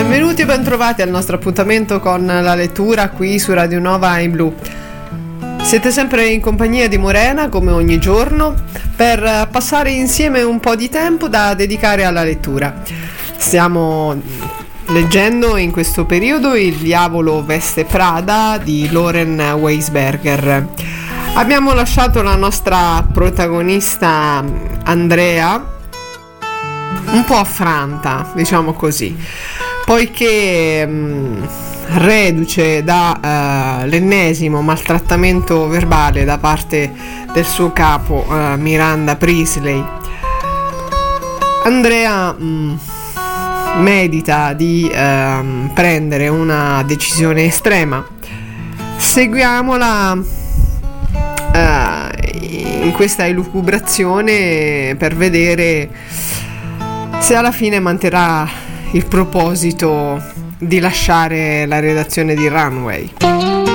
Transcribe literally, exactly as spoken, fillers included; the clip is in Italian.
Benvenuti e bentrovati al nostro appuntamento con la lettura qui su Radio Nova in Blu. Siete sempre in compagnia di Morena, come ogni giorno, per passare insieme un po' di tempo da dedicare alla lettura. Stiamo leggendo in questo periodo Il diavolo veste Prada di Loren Weisberger. Abbiamo lasciato la nostra protagonista Andrea un po' affranta, diciamo così, poiché mh, reduce da uh, l'ennesimo maltrattamento verbale da parte del suo capo uh, Miranda Priestley, Andrea mh, medita di uh, prendere una decisione estrema. Seguiamola uh, in questa elucubrazione per vedere se alla fine manterrà il proposito di lasciare la redazione di Runway.